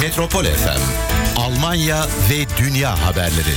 Metropol FM, Almanya ve dünya haberleri.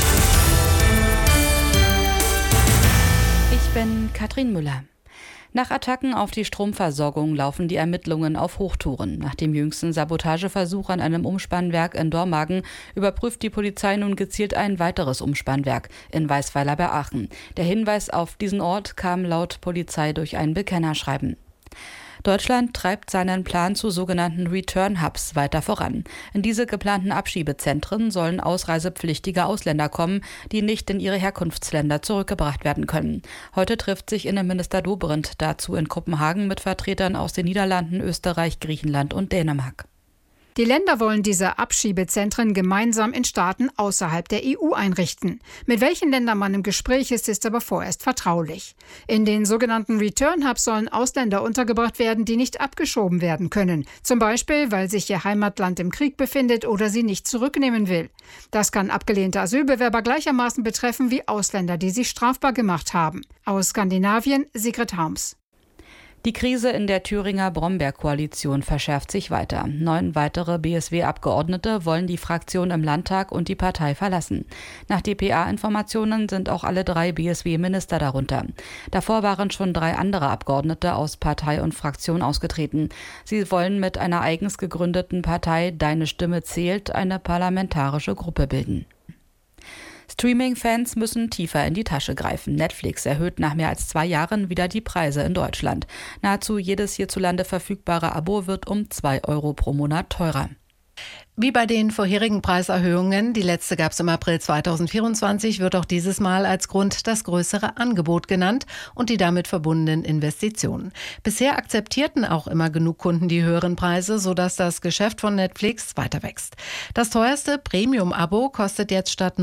Ich bin Katrin Müller. Nach Attacken auf die Stromversorgung laufen die Ermittlungen auf Hochtouren. Nach dem jüngsten Sabotageversuch an einem Umspannwerk in Dormagen überprüft die Polizei nun gezielt ein weiteres Umspannwerk in Weißweiler bei Aachen. Der Hinweis auf diesen Ort kam laut Polizei durch ein Bekennerschreiben. Deutschland treibt seinen Plan zu sogenannten Return-Hubs weiter voran. In diese geplanten Abschiebezentren sollen ausreisepflichtige Ausländer kommen, die nicht in ihre Herkunftsländer zurückgebracht werden können. Heute trifft sich Innenminister Dobrindt dazu in Kopenhagen mit Vertretern aus den Niederlanden, Österreich, Griechenland und Dänemark. Die Länder wollen diese Abschiebezentren gemeinsam in Staaten außerhalb der EU einrichten. Mit welchen Ländern man im Gespräch ist aber vorerst vertraulich. In den sogenannten Return Hubs sollen Ausländer untergebracht werden, die nicht abgeschoben werden können. Zum Beispiel, weil sich ihr Heimatland im Krieg befindet oder sie nicht zurücknehmen will. Das kann abgelehnte Asylbewerber gleichermaßen betreffen wie Ausländer, die sich strafbar gemacht haben. Aus Skandinavien, Sigrid Harms. Die Krise in der Thüringer Brombeer-Koalition verschärft sich weiter. 9 weitere BSW-Abgeordnete wollen die Fraktion im Landtag und die Partei verlassen. Nach dpa-Informationen sind auch alle 3 BSW-Minister darunter. Davor waren schon 3 andere Abgeordnete aus Partei und Fraktion ausgetreten. Sie wollen mit einer eigens gegründeten Partei Deine Stimme zählt eine parlamentarische Gruppe bilden. Streaming-Fans müssen tiefer in die Tasche greifen. Netflix erhöht nach mehr als 2 Jahren wieder die Preise in Deutschland. Nahezu jedes hierzulande verfügbare Abo wird um 2 Euro pro Monat teurer. Wie bei den vorherigen Preiserhöhungen, die letzte gab es im April 2024, wird auch dieses Mal als Grund das größere Angebot genannt und die damit verbundenen Investitionen. Bisher akzeptierten auch immer genug Kunden die höheren Preise, sodass das Geschäft von Netflix weiter wächst. Das teuerste Premium-Abo kostet jetzt statt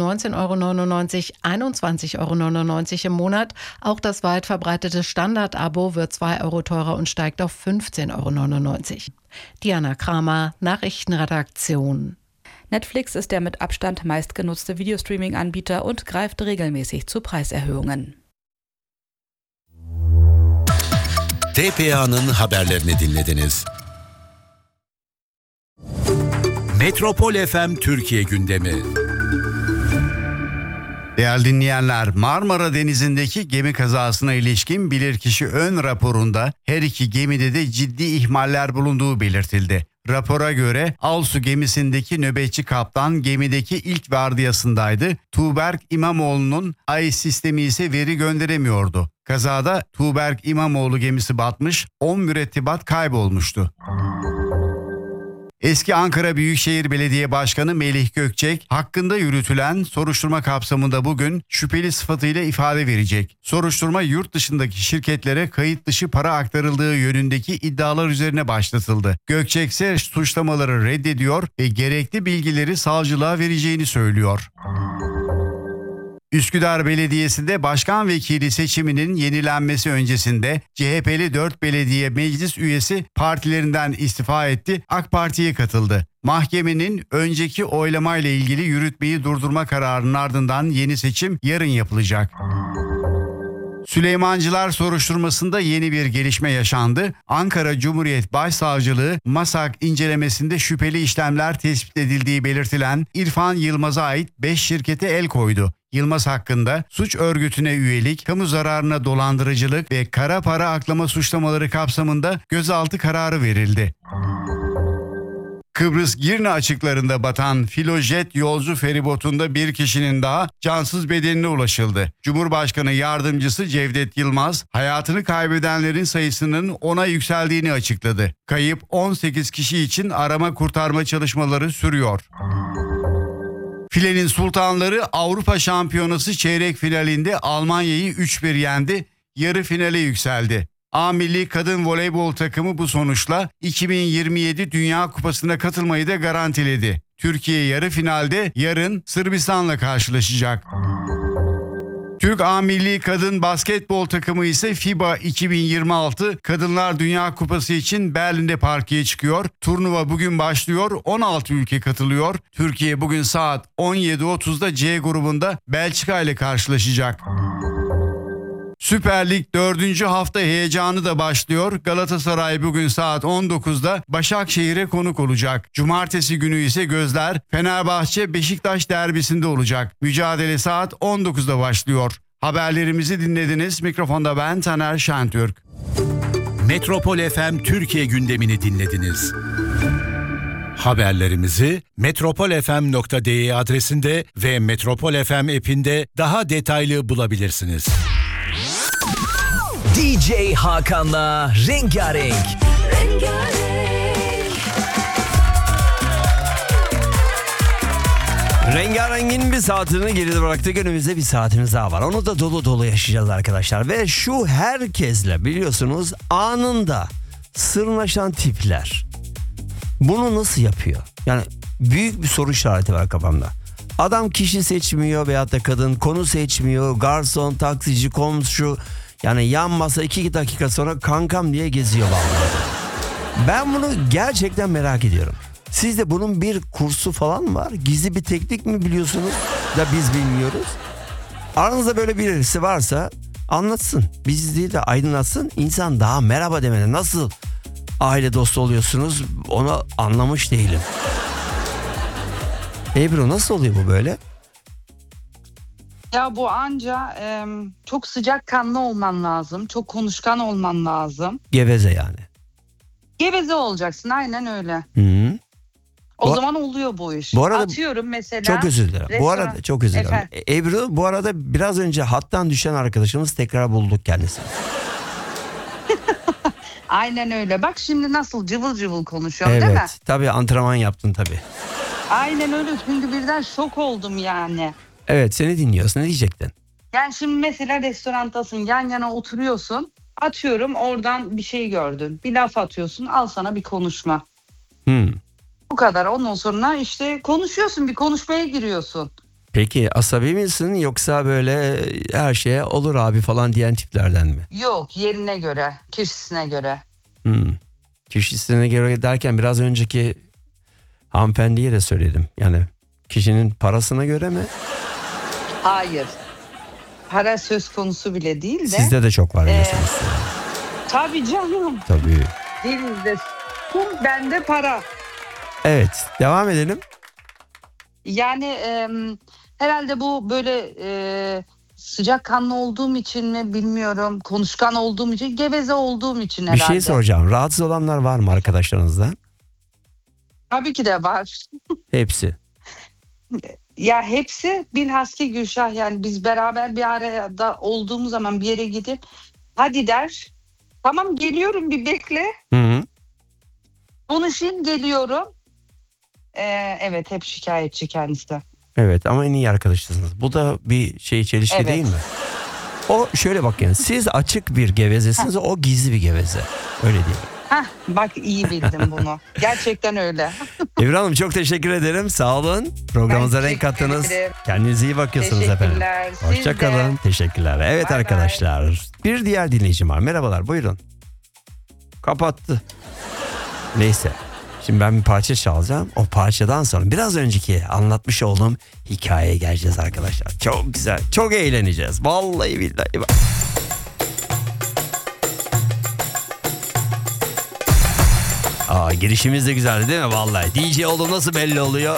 19,99 € 21,99 € im Monat. Auch das weit verbreitete Standard-Abo wird 2 Euro teurer und steigt auf 15,99 €. Diana Kramer, Nachrichtenredaktion. Netflix ist der mit Abstand meistgenutzte Videostreaming-Anbieter und greift regelmäßig zu Preiserhöhungen. TPA'nın haberlerini dinlediniz. Metropol FM Türkiye gündemi. Değerli dinleyenler, Marmara Denizi'ndeki gemi kazasına ilişkin bilirkişi ön raporunda her iki gemide de ciddi ihmaller bulunduğu belirtildi. Rapora göre Alsu gemisindeki nöbetçi kaptan gemideki ilk vardiyasındaydı. Tuğberk İmamoğlu'nun ay sistemi ise veri gönderemiyordu. Kazada Tuğberk İmamoğlu gemisi batmış, 10 mürettebat kaybolmuştu. Eski Ankara Büyükşehir Belediye Başkanı Melih Gökçek hakkında yürütülen soruşturma kapsamında bugün şüpheli sıfatıyla ifade verecek. Soruşturma yurt dışındaki şirketlere kayıt dışı para aktarıldığı yönündeki iddialar üzerine başlatıldı. Gökçek ise suçlamaları reddediyor ve gerekli bilgileri savcılığa vereceğini söylüyor. Üsküdar Belediyesi'nde başkan vekili seçiminin yenilenmesi öncesinde CHP'li 4 belediye meclis üyesi partilerinden istifa etti, AK Parti'ye katıldı. Mahkemenin önceki oylamayla ilgili yürütmeyi durdurma kararının ardından yeni seçim yarın yapılacak. Süleymancılar soruşturmasında yeni bir gelişme yaşandı. Ankara Cumhuriyet Başsavcılığı MASAK incelemesinde şüpheli işlemler tespit edildiği belirtilen İrfan Yılmaz'a ait 5 şirkete el koydu. Yılmaz hakkında suç örgütüne üyelik, kamu zararına dolandırıcılık ve kara para aklama suçlamaları kapsamında gözaltı kararı verildi. Kıbrıs Girne açıklarında batan Filojet yolcu feribotunda bir kişinin daha cansız bedenine ulaşıldı. Cumhurbaşkanı Yardımcısı Cevdet Yılmaz, hayatını kaybedenlerin sayısının 10'a yükseldiğini açıkladı. Kayıp 18 kişi için arama kurtarma çalışmaları sürüyor. Filenin Sultanları Avrupa Şampiyonası çeyrek finalinde Almanya'yı 3-1 yendi, yarı finale yükseldi. A Milli Kadın Voleybol takımı bu sonuçla 2027 Dünya Kupası'na katılmayı da garantiledi. Türkiye yarı finalde yarın Sırbistan'la karşılaşacak. Türk A Milli Kadın Basketbol takımı ise FIBA 2026 Kadınlar Dünya Kupası için Berlin'de parkeye çıkıyor. Turnuva bugün başlıyor. 16 ülke katılıyor. Türkiye bugün saat 17.30'da C grubunda Belçika ile karşılaşacak. Süper Lig 4. hafta heyecanı da başlıyor. Galatasaray bugün saat 19'da Başakşehir'e konuk olacak. Cumartesi günü ise gözler Fenerbahçe-Beşiktaş derbisinde olacak. Mücadele saat 19'da başlıyor. Haberlerimizi dinlediniz. Mikrofonda ben Taner Şentürk. Metropol FM Türkiye gündemini dinlediniz. Haberlerimizi metropolfm.de adresinde ve Metropol FM app'inde daha detaylı bulabilirsiniz. DJ Hakan'la Rengarenk. Rengarenk'in bir saatini geride bıraktık. Önümüzde bir saatimiz daha var. Onu da dolu dolu yaşayacağız arkadaşlar. Ve şu herkesle biliyorsunuz anında sırnaşan tipler. Bunu nasıl yapıyor? Yani büyük bir soru işareti var kafamda. Adam kişi seçmiyor veyahut da kadın konu seçmiyor. Garson, taksici, komşu. Yani yan masa 2 dakika sonra kankam diye geziyor vallahi. Ben bunu gerçekten merak ediyorum. Sizde bunun bir kursu falan mı var? Gizli bir teknik mi biliyorsunuz da biz bilmiyoruz? Aranızda böyle birisi varsa anlatsın. Biz değil de aydınlatsın. İnsan daha merhaba demeden nasıl aile dostu oluyorsunuz onu anlamış değilim. Ebru nasıl oluyor bu böyle? Ya bu anca çok sıcakkanlı olman lazım. Çok konuşkan olman lazım. Geveze yani. Geveze olacaksın, aynen öyle. Hı-hı. O zaman oluyor bu iş. Bu arada, atıyorum mesela. Çok özür dilerim. Bu arada çok özür dilerim. Efendim? Ebru bu arada biraz önce hattan düşen arkadaşımız tekrar bulduk kendisini. Aynen öyle. Bak şimdi nasıl cıvıl cıvıl konuşuyorum değil mi? Evet. Tabii antrenman yaptın tabii. Aynen öyle. Çünkü birden şok oldum yani. Evet seni dinliyoruz. Ne diyecektin? Yani şimdi mesela restorantasın, yan yana oturuyorsun. Atıyorum oradan bir şey gördün. Bir laf atıyorsun, al sana bir konuşma. Bu kadar. Ondan sonra işte konuşuyorsun, bir konuşmaya giriyorsun. Peki asabi misin yoksa böyle her şeye olur abi falan diyen tiplerden mi? Yok, yerine göre, kişisine göre. Kişisine göre derken biraz önceki hanımefendiye de söyledim. Yani kişinin parasına göre mi? Hayır. Para söz konusu bile değil de. Sizde de çok var diyorsunuz. Tabii canım. Tabii. Denizde kum, bende para. Evet, devam edelim. Yani herhalde bu böyle sıcakkanlı olduğum için mi bilmiyorum. Konuşkan olduğum için, geveze olduğum için herhalde. Bir şey soracağım. Rahatsız olanlar var mı arkadaşlarınızdan? Tabii ki de var. Hepsi. Ya hepsi bilhassa Gülşah, yani biz beraber bir arada olduğumuz zaman bir yere gidip hadi der. Tamam geliyorum, bir bekle. Hı-hı. Konuşayım, geliyorum. Evet, hep şikayetçi kendisi. Evet ama en iyi arkadaşısınız. Bu da bir çelişki Evet. değil mi? O şöyle bak yani siz açık bir gevezesiniz, o gizli bir geveze. Öyle değil mi? Bak iyi bildim bunu. Gerçekten öyle. Ebru Hanım çok teşekkür ederim. Sağ olun. Programımıza Ben renk teşekkür kattınız. ederim. Kendinize iyi bakıyorsunuz efendim. Teşekkürler. Siz Hoşça kalın. de. Teşekkürler. Evet Bay arkadaşlar. Bir diğer dinleyicim var. Merhabalar. Buyurun. Kapattı. Neyse. Şimdi ben bir parça çalacağım. O parçadan sonra biraz önceki anlatmış olduğum hikayeye geleceğiz arkadaşlar. Çok güzel. Çok eğleneceğiz. Vallahi billahi. Girişimiz de güzeldi değil mi? Vallahi. DJ olduğum nasıl belli oluyor?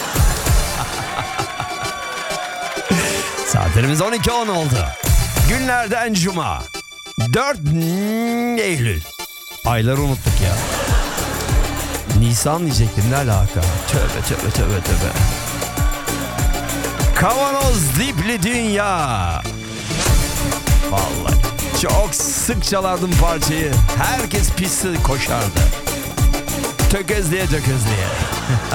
Saatlerimiz 12:10 oldu. Günlerden Cuma. 4 Eylül. Ayları unuttuk ya. Nisan diyecektim, ne alaka? Tövbe. Kavanoz dipli dünya. Vallahi çok sık çalardım parçayı. Herkes pisi koşardı. Tökezleye.